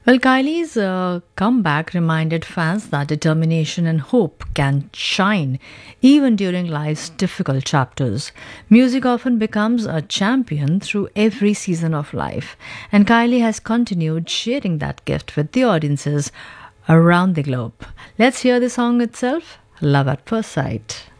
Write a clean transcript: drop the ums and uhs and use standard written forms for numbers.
Well, Kylie's comeback reminded fans that determination and hope can shine even during life's difficult chapters. Music often becomes a champion through every season of life, and Kylie has continued sharing that gift with the audiences around the globe. Let's hear the song itself, Love at First Sight.